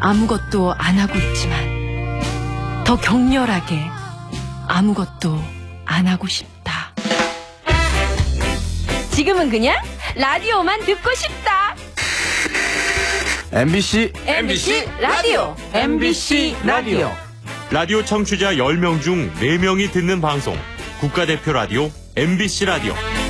아무것도 안 하고 있지만 더 격렬하게 아무것도 안 하고 싶다. 지금은 그냥 라디오만 듣고 싶다. MBC 라디오. MBC 라디오. 라디오 청취자 10명 중 4명이 듣는 방송. 국가대표 라디오 MBC 라디오.